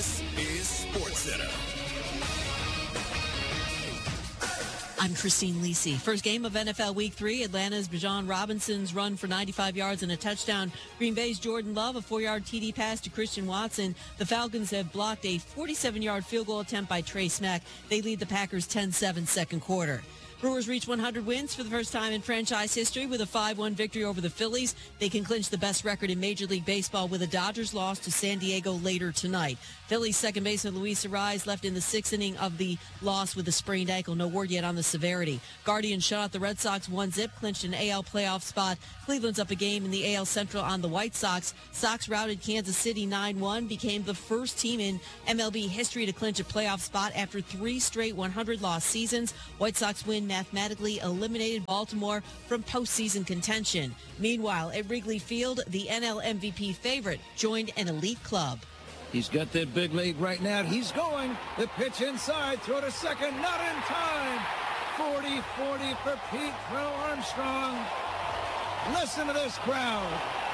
This is SportsCenter. I'm Christine Lisi. First game of NFL Week 3, Atlanta's Bijan Robinson's run for 95 yards and a touchdown. Green Bay's Jordan Love, a 4-yard TD pass to Christian Watson. The Falcons have blocked a 47-yard field goal attempt by Trey Smack. They lead the Packers 10-7 second quarter. Brewers reach 100 wins for the first time in franchise history with a 5-1 victory over the Phillies. They can clinch the best record in Major League Baseball with a Dodgers loss to San Diego later tonight. Phillies second baseman Luis Arraez left in the 6th inning of the loss with a sprained ankle. No word yet on the severity. Guardians shut out the Red Sox 1-0, clinched an AL playoff spot. Cleveland's up a game in the AL Central on the White Sox. Sox routed Kansas City 9-1, became the first team in MLB history to clinch a playoff spot after 3 straight 100-loss seasons. White Sox win mathematically eliminated Baltimore from postseason contention. Meanwhile, at Wrigley Field, the NL MVP favorite joined an elite club. He's got that big lead right now. He's going. The pitch inside. Throw to second. Not in time. 40-40 for Pete Crow Armstrong. Listen to this crowd.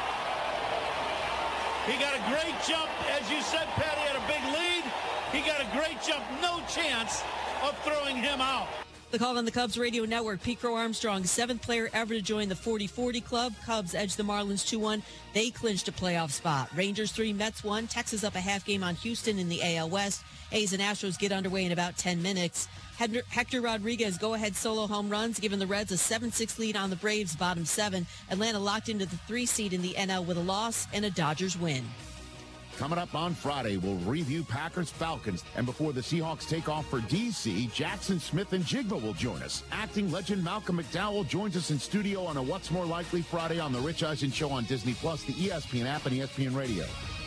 He got a great jump. As you said, Pat, he had a big lead. He got a great jump. No chance of throwing him out. The call on the Cubs radio network, Pete Crow Armstrong, 7th player ever to join the 40-40 club. Cubs edged the Marlins 2-1. They clinched a playoff spot. Rangers 3, Mets 1. Texas up a half game on Houston in the AL West. A's and Astros get underway in about 10 minutes. Hector Rodriguez go-ahead solo home runs, giving the Reds a 7-6 lead on the Braves, bottom 7. Atlanta locked into the 3 seed in the NL with a loss and a Dodgers win. Coming up on Friday, we'll review Packers-Falcons. And before the Seahawks take off for D.C., Jackson Smith and Jigba will join us. Acting legend Malcolm McDowell joins us in studio on a What's More Likely Friday on The Rich Eisen Show on Disney+, the ESPN app, and ESPN Radio.